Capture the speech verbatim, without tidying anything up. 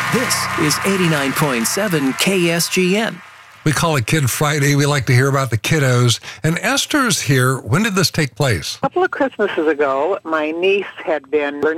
This is eighty-nine point seven K S G N. We call it Kid Friday. We like to hear about the kiddos. And Esther's here. When did this take place? A couple of Christmases ago, my niece had been learning